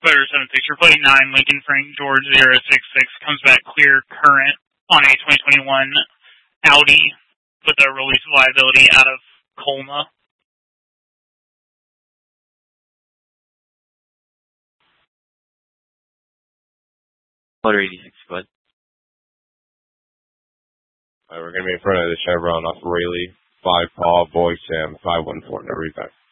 Motor 76, you're playing 9, Lincoln Frank George 066, comes back clear current on a 2021 Audi with a release of liability out of Colma. Motor 86, go ahead. We're going to be in front of the Chevron off Rayleigh, 5 Paul, Boy Sam, 514, no repack.